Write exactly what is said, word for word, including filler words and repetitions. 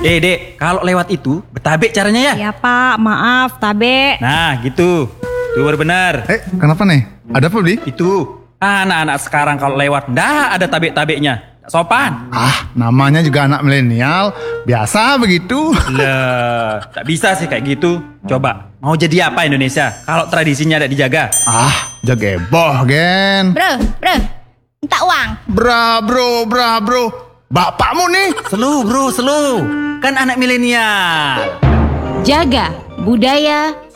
Eh dek, kalau lewat itu bertabek caranya ya? Ya Pak, maaf, tabe. Nah gitu, itu baru benar. Eh, kenapa nih? Ada apa, Bli? Itu, anak-anak sekarang kalau lewat ndak ada tabek-tabeknya. Tak sopan. Ah, namanya juga anak milenial. Biasa begitu. Lah, tak bisa sih kayak gitu. Coba, mau jadi apa Indonesia kalau tradisinya tidak dijaga? Ah, jageboh, Gen. Bro, bro, minta uang. Bra, bro, bra, bro. Bapakmu nih. Slow bro, slow. Kan anak milenial. Jaga budaya